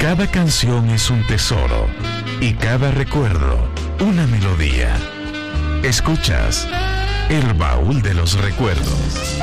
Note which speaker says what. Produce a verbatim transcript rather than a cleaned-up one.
Speaker 1: Cada canción es un tesoro y cada recuerdo una melodía. Escuchas El Baúl de los Recuerdos.